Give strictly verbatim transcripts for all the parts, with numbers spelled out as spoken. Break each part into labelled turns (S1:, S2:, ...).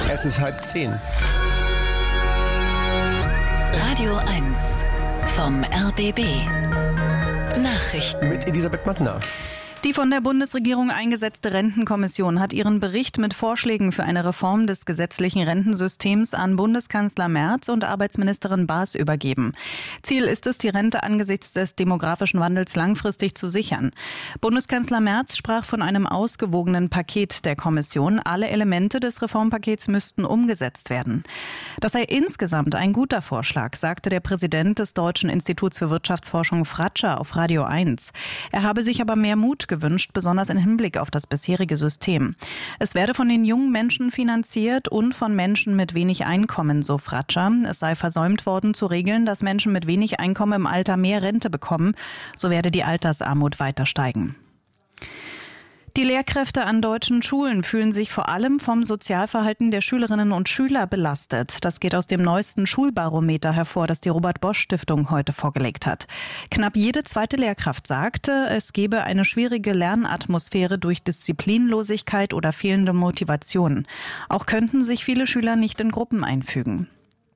S1: Es ist halb zehn.
S2: Radio eins vom R B B. Nachrichten
S1: mit Elisabeth Mattner.
S3: Die von der Bundesregierung eingesetzte Rentenkommission hat ihren Bericht mit Vorschlägen für eine Reform des gesetzlichen Rentensystems an Bundeskanzler Merz und Arbeitsministerin Baas übergeben. Ziel ist es, die Rente angesichts des demografischen Wandels langfristig zu sichern. Bundeskanzler Merz sprach von einem ausgewogenen Paket der Kommission. Alle Elemente des Reformpakets müssten umgesetzt werden. Das sei insgesamt ein guter Vorschlag, sagte der Präsident des Deutschen Instituts für Wirtschaftsforschung Fratscher auf Radio eins. Er habe sich aber mehr Mut gewünscht. gewünscht, besonders im Hinblick auf das bisherige System. Es werde von den jungen Menschen finanziert und von Menschen mit wenig Einkommen, so Fratscher. Es sei versäumt worden zu regeln, dass Menschen mit wenig Einkommen im Alter mehr Rente bekommen. So werde die Altersarmut weiter steigen. Die Lehrkräfte an deutschen Schulen fühlen sich vor allem vom Sozialverhalten der Schülerinnen und Schüler belastet. Das geht aus dem neuesten Schulbarometer hervor, das die Robert-Bosch-Stiftung heute vorgelegt hat. Knapp jede zweite Lehrkraft sagte, es gebe eine schwierige Lernatmosphäre durch Disziplinlosigkeit oder fehlende Motivation. Auch könnten sich viele Schüler nicht in Gruppen einfügen.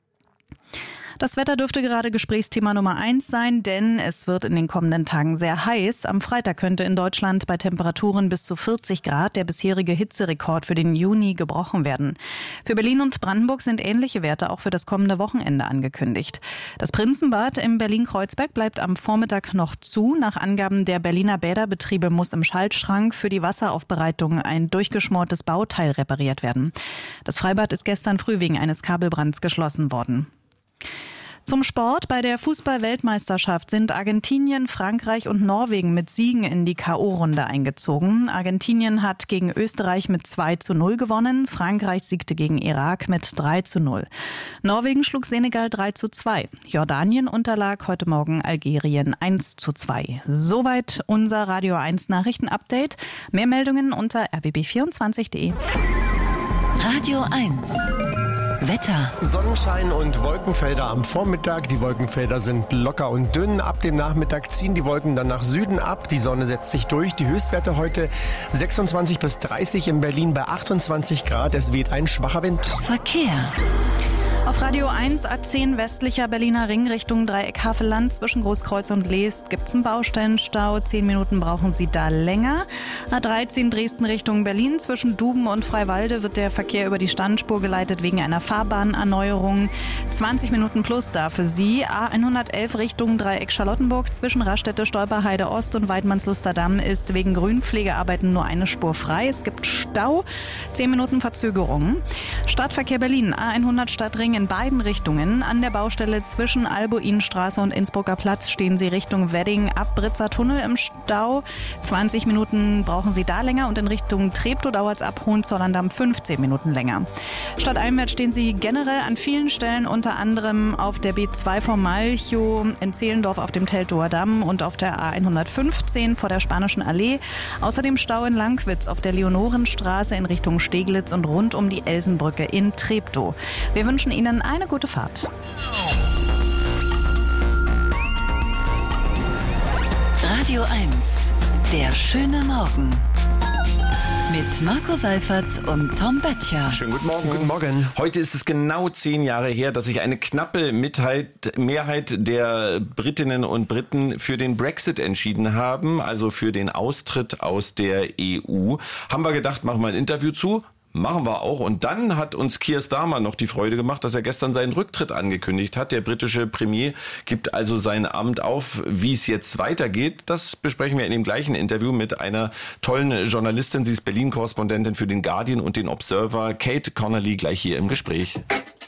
S3: Das Wetter dürfte gerade Gesprächsthema Nummer eins sein, denn es wird in den kommenden Tagen sehr heiß. Am Freitag könnte in Deutschland bei Temperaturen bis zu vierzig Grad der bisherige Hitzerekord für den Juni gebrochen werden. Für Berlin und Brandenburg sind ähnliche Werte auch für das kommende Wochenende angekündigt. Das Prinzenbad im Berlin-Kreuzberg bleibt am Vormittag noch zu. Nach Angaben der Berliner Bäderbetriebe muss im Schaltschrank für die Wasseraufbereitung ein durchgeschmortes Bauteil repariert werden. Das Freibad ist gestern früh wegen eines Kabelbrands geschlossen worden. Zum Sport. Bei der Fußball-Weltmeisterschaft sind Argentinien, Frankreich und Norwegen mit Siegen in die K O-Runde eingezogen. Argentinien hat gegen Österreich mit zwei zu null gewonnen. Frankreich siegte gegen Irak mit drei zu null. Norwegen schlug Senegal drei zu zwei. Jordanien unterlag heute Morgen Algerien eins zu zwei. Soweit unser Radio eins Nachrichten-Update. Mehr Meldungen unter r b b vierundzwanzig punkt d e.
S2: Radio eins Wetter.
S1: Sonnenschein und Wolkenfelder am Vormittag. Die Wolkenfelder sind locker und dünn. Ab dem Nachmittag ziehen die Wolken dann nach Süden ab. Die Sonne setzt sich durch. Die Höchstwerte heute sechsundzwanzig bis dreißig, in Berlin bei achtundzwanzig Grad. Es weht ein schwacher Wind.
S2: Verkehr.
S3: Auf Radio eins A zehn westlicher Berliner Ring Richtung Dreieck Havelland zwischen Großkreuz und Leest gibt es einen Baustellenstau. Zehn Minuten brauchen Sie da länger. A dreizehn Dresden Richtung Berlin zwischen Duben und Freiwalde wird der Verkehr über die Standspur geleitet wegen einer Fahrbahnerneuerung. zwanzig Minuten plus da für Sie. A hundertelf Richtung Dreieck Charlottenburg zwischen Raststätte Stolperheide Ost und Weidmannsluster Damm ist wegen Grünpflegearbeiten nur eine Spur frei. Es gibt Stau. Zehn Minuten Verzögerung. Stadtverkehr Berlin A hundert Stadtring in beiden Richtungen. An der Baustelle zwischen Albuinstraße und Innsbrucker Platz stehen Sie Richtung Wedding ab Britzer Tunnel im Stau. zwanzig Minuten brauchen Sie da länger und in Richtung Treptow dauert es ab Hohenzollern-Damm fünfzehn Minuten länger. Stadteinwärts stehen Sie generell an vielen Stellen, unter anderem auf der B zwei vor Malchow, in Zehlendorf auf dem Teltower Damm und auf der A hundertfünfzehn vor der Spanischen Allee. Außerdem Stau in Langwitz auf der Leonorenstraße in Richtung Steglitz und rund um die Elsenbrücke in Treptow. Wir wünschen Ihnen eine gute Fahrt.
S2: Radio eins, der schöne Morgen. Mit Marco Seifert und Tom Böttcher.
S4: Schönen guten Morgen.
S1: Guten Morgen.
S4: Heute ist es genau zehn Jahre her, dass sich eine knappe Mehrheit, Mehrheit der Britinnen und Briten für den Brexit entschieden haben, also für den Austritt aus der E U. Haben wir gedacht, machen wir ein Interview zu. Machen wir auch. Und dann hat uns Keir Starmer noch die Freude gemacht, dass er gestern seinen Rücktritt angekündigt hat. Der britische Premier gibt also sein Amt auf. Wie es jetzt weitergeht, das besprechen wir in dem gleichen Interview mit einer tollen Journalistin. Sie ist Berlin-Korrespondentin für den Guardian und den Observer. Kate Connolly gleich hier im Gespräch.